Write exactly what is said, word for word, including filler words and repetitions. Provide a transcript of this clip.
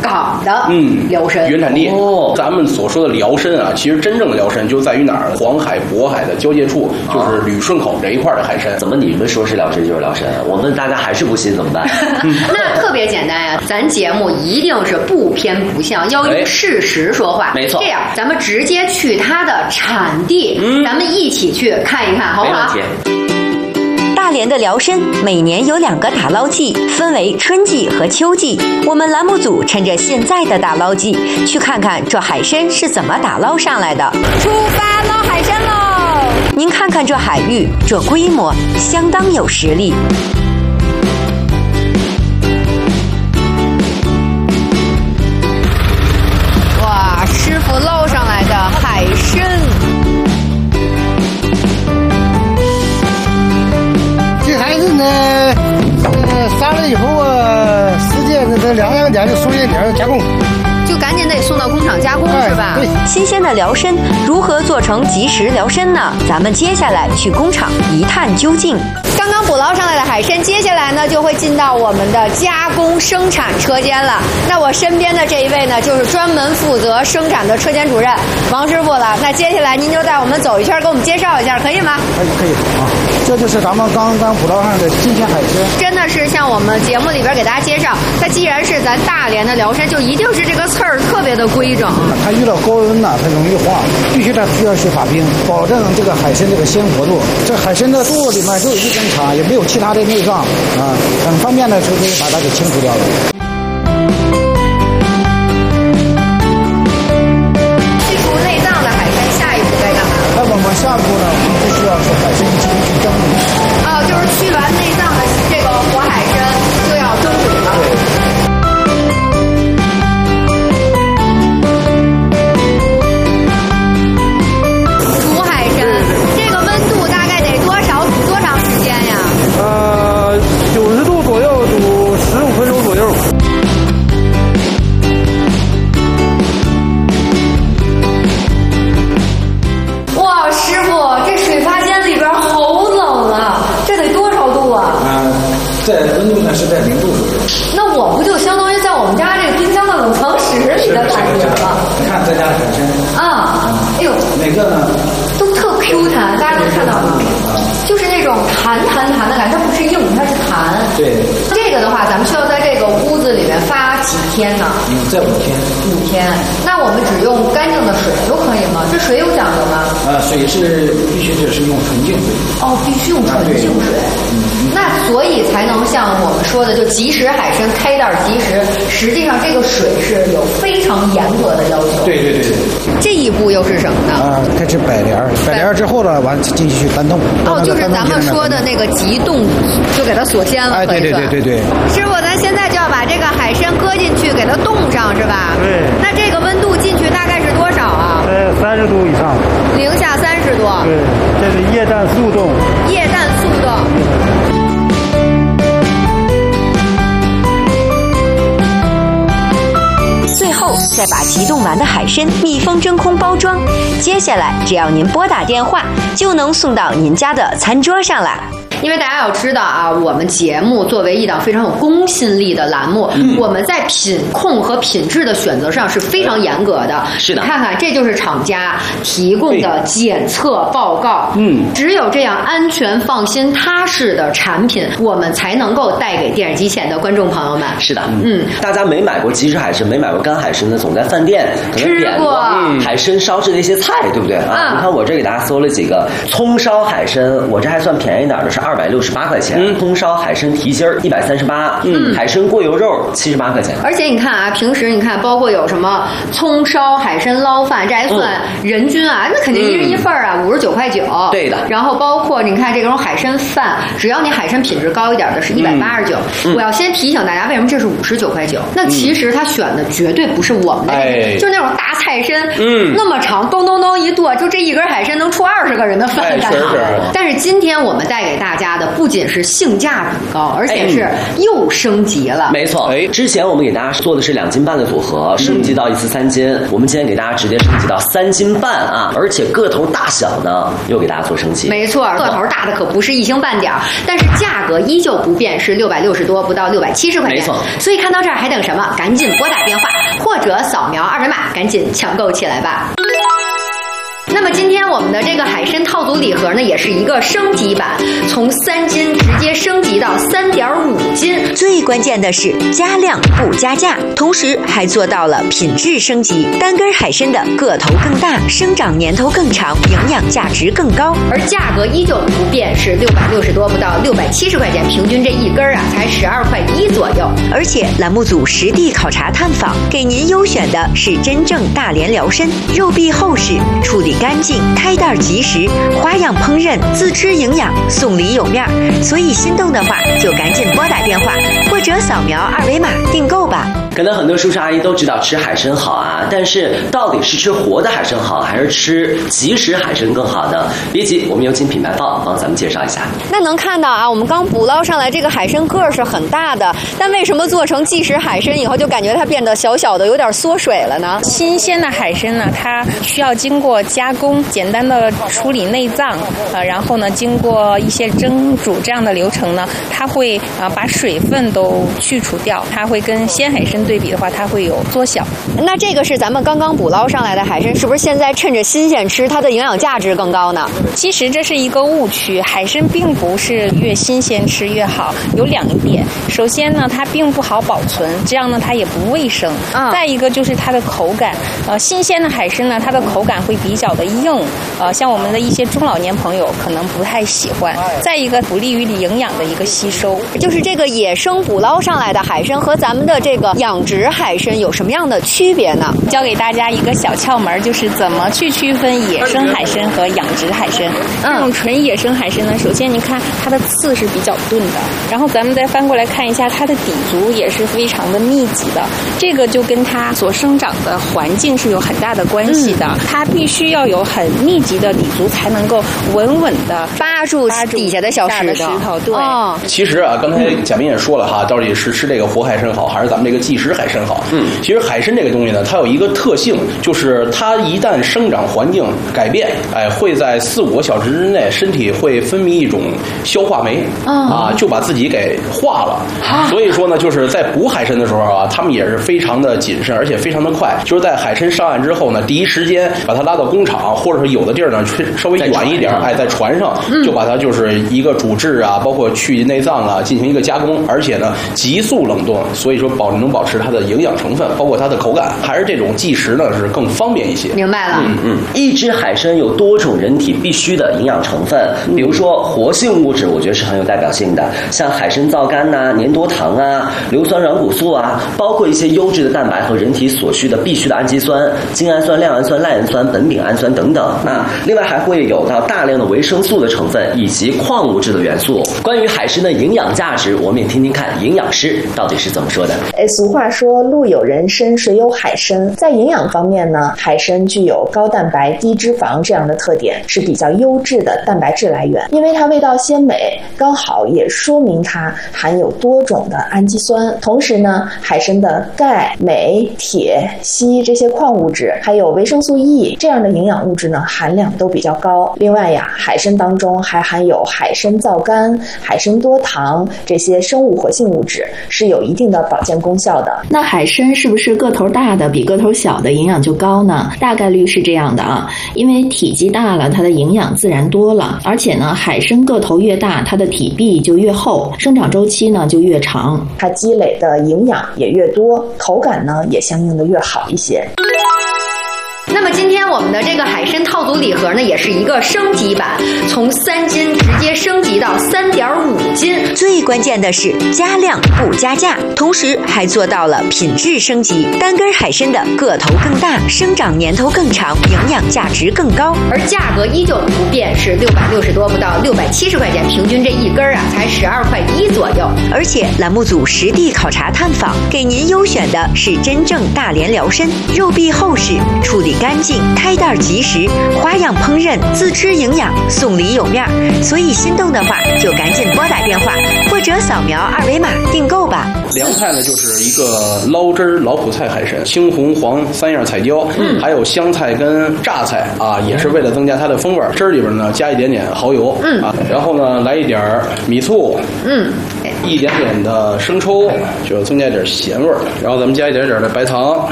港的嗯辽参原产地。哦，咱们所说的辽参啊，其实真正的辽参就在于哪儿？黄海、渤海的交界处，就是旅顺口这一块的海参。 怎么你们说是辽参就是辽参？我们大家还是不信，怎么办？ 那特别简单呀、啊，咱节目一定是不偏不向，要用事实说话。 没错， 这样咱们直接去它的产地，嗯、咱们一起去看一看，好不好？ 大连的辽参每年有两个打捞季，分为春季和秋季。我们栏目组趁着现在的打捞季，去看看这海参是怎么打捞上来的。 出发捞海参喽！ 您看看这海域，这规模相当有实力。 哇，师傅捞上来的海参。 呢，呃，杀了以后啊，时间这两两点就送一点加工， 就赶紧得送到工厂加工、哎、是吧？ 对， 新鲜的辽参如何做成即食辽参呢？咱们接下来去工厂一探究竟。 刚刚捕捞上来的海参，接下来呢就会进到我们的加工生产车间了。那我身边的这一位呢，就是专门负责生产的车间主任王师傅了。那接下来您就带我们走一圈，给我们介绍一下，可以吗？ 可以，可以啊。这就是咱们刚刚捕捞上的新鲜海参， 真的是像我们节目里边给大家介绍，它既然是咱大连的辽参，就一定是这个刺儿特别的规整。 它遇到高温呢，它容易化，必须它需要去把冰，保证这个海参这个鲜活度。这海参的肚子里面就有一根肠，也没有其他的内脏啊，很方便的就可以把它给清除掉了。 去除内脏的海参，下一步该干嘛？ 那我们下一步呢，我们就需要去海参进行去蒸煮。 哦，就是去完内脏的这个活海参就要蒸煮了。对。煮海参，这个温度大概得多少？煮多长时间呀？ 呃，九十度左右，煮十五分钟左右。 哇，师傅，这水发间里边好冷啊！这得多少度啊？ 啊、呃，在温度呢是在零度左右。 那我不就相当于在我们家这个冰箱的冷藏室里的感觉了？ 你看咱家的海参啊，哎呦， 每个呢都特 Q 弹，大家能看到吗？就是那种弹弹弹的感觉，它不是硬，它是弹。 对。 这个的话，咱们需要在这个屋子里面发几天呢？ 嗯，在五天。 五天。那我们只用干净的水就可以吗？这水有讲究吗？ 啊，水是必须得是用纯净水。 哦，必须用纯净水。嗯。那所以才能像我们说的，就即食海参开袋即食。实际上，这个水是有非常严格的要求。 对对对对。 这一步又是什么呢？ 啊，开始摆帘儿，摆帘儿之后呢，完进去去搬动。 哦，就是咱们说的那个急冻，就给它锁鲜了。 哎，对对对对对。 师傅，咱现在就要把这个海参搁进去，给它冻上，是吧？ 对。 那这个温度进去大概是多少啊？ 呃，三十度以上。 零下三十度。 对，这是液氮速冻。 液氮速冻。 最后再把急冻完的海参密封真空包装，接下来只要您拨打电话，就能送到您家的餐桌上了。 因为大家要知道啊，我们节目作为一档非常有公信力的栏目，嗯、我们在品控和品质的选择上是非常严格的。 是的， 你看看，这就是厂家提供的检测报告。嗯，只有这样安全、放心、踏实的产品，我们才能够带给电视机前的观众朋友们。 是的，嗯，大家没买过即食海参，没买过干海参的，总在饭店可能点过海参烧制的一些菜，对不对啊？嗯、你看我这给大家搜了几个葱烧海参，我这还算便宜点的，是二百六十八块钱。嗯，葱烧海参提心儿一百三十八，嗯，海参过油肉七十八块钱。 而且你看啊，平时你看，包括有什么葱烧海参捞饭，这还算人均啊，嗯、那肯定一人一份啊，五十九块九。 对的。 然后包括你看这种海参饭，只要你海参品质高一点的是一百八十九。我要先提醒大家，为什么这是五十九块九？那其实他选的绝对不是我们的，哎、就是那种大菜参，嗯，那么长，咚咚咚一剁，就这一根海参能出二十个人的饭感。哎、是是。但是今天我们带给大家家的不仅是性价比高，而且是又升级了。 没错，哎，之前我们给大家做的是两斤半的组合，升级到一次三斤，我们今天给大家直接升级到三斤半啊，而且个头大小呢又给大家做升级。 没错，个头大的可不是一星半点，但是价格依旧不变，是六百六十多不到六百七十块钱。 没错， 所以看到这儿还等什么？赶紧拨打电话或者扫描二维码，赶紧抢购起来吧。那么今天我们的这个海参套组礼盒呢，也是一个升级版，从三斤直接升级到三点五斤。 最关键的是加量不加价，同时还做到了品质升级。单根海参的个头更大，生长年头更长，营养价值更高， 而价格依旧不变，是六百六十多不到六百七十块钱，平均这一根啊才十二块一左右。 而且栏目组实地考察探访，给您优选的是真正大连辽参，肉壁厚实，处理干净，开袋及时，花样烹饪，自吃营养，送礼有面儿。所以心动的话，就赶紧拨打电话或者扫描二维码订购吧。 可能很多叔叔阿姨都知道吃海参好啊，但是到底是吃活的海参好，还是吃即食海参更好呢？别急，我们有请品牌报帮咱们介绍一下。 那能看到啊，我们刚捕捞上来这个海参个儿是很大的，但为什么做成即食海参以后就感觉它变得小小的，有点缩水了呢？ 新鲜的海参呢，它需要经过加工，简单的处理内脏，呃，然后呢，经过一些蒸煮这样的流程呢，它会啊、呃、把水分都去除掉，它会跟鲜海参对比的话，它会有缩小。 那这个是咱们刚刚捕捞上来的海参，是不是现在趁着新鲜吃，它的营养价值更高呢？ 其实这是一个误区，海参并不是越新鲜吃越好，有两点。首先呢，它并不好保存，这样呢它也不卫生。啊、再一个就是它的口感，呃，新鲜的海参呢，它的口感会比较的硬，呃，像我们的一些中老年朋友可能不太喜欢。再一个不利于营养的一个吸收。 就是这个野生捕捞上来的海参和咱们的这个养殖海参有什么样的区别呢？ 教给大家一个小窍门，就是怎么去区分野生海参和养殖海参。这种纯野生海参呢，首先你看它的刺是比较钝的，然后咱们再翻过来看一下它的底足也是非常的密集的，这个就跟它所生长的环境是有很大的关系的。嗯、它必须要有很密集的底足，才能够稳稳的扒住底下的小石头。 石头对、 哦。其实啊，刚才贾斌也说了哈，到底是吃这个活海参好，还是咱们这个即食海参好？嗯，其实海参这个东西呢，它有一个特性，就是它一旦生长环境改变，哎，会在四五个小时之内，身体会分泌一种消化酶，嗯、啊，就把自己给化了。啊、所以说呢，就是在捕海参的时候啊，他们也是非常的谨慎，而且非常的快。就是在海参上岸之后呢，第一时间把它拉到工厂，或者是有的地儿呢稍微远一点，哎，在船上就把它就是一个煮制啊，包括去内脏啊，进行一个加工，而且呢急速冷冻，所以说保能保持它的营养成分，包括它的口感，还是这种即食呢是更方便一些。 明白了。 嗯嗯，一只海参有多种人体必需的营养成分，比如说活性物质，我觉得是很有代表性的，像海参皂苷呐、粘多糖啊、硫酸软骨素啊，包括一些优质的蛋白和人体所需的必需的氨基酸、精氨酸、亮氨酸、赖氨酸、苯丙氨酸等等啊。另外还会有到大量的维生素的成分以及矿物质的元素。关于海参的营养价值，我们也听听看营养师到底是怎么说的。 哎，俗话说路有人参，水有海参。在营养方面呢，海参具有高蛋白、低脂肪这样的特点，是比较优质的蛋白质来源。因为它味道鲜美，刚好也说明它含有多种的氨基酸。同时呢，海参的钙、镁、铁、硒这些矿物质，还有维生素 E 这样的营养物质呢，含量都比较高。另外呀，海参当中还含有海参皂苷、海参多糖这些生物活性物质，是有一定的保健功效的。 那海参是不是个头大的比个头小的营养就高呢？大概率是这样的啊，因为体积大了，它的营养自然多了。而且呢，海参个头越大，它的体壁就越厚，生长周期呢就越长， 它积累的营养也越多，口感呢也相应的越好一些。 那么今天我们的这个海参套组礼盒呢，也是一个升级版，从三斤直接升级到三点五斤。 最关键的是加量不加价，同时还做到了品质升级。单根海参的个头更大，生长年头更长，营养价值更高， 而价格依旧不变，是六百六十多不到六百七十块钱，平均这一根啊才十二块一左右。 而且栏目组实地考察探访，给您优选的是真正大连辽参，肉壁厚实，处理取干净，开袋即食，花样烹饪，自吃营养，送礼有面儿。所以心动的话，就赶紧拨打电话或者扫描二维码订购吧。 凉菜呢，就是一个捞汁儿老普菜海参，青红黄三样彩椒，嗯，还有香菜跟榨菜啊，也是为了增加它的风味。汁儿里边呢加一点点蚝油，嗯啊，然后呢来一点米醋，嗯，一点点的生抽，就增加一点咸味儿。然后咱们加一点点的白糖，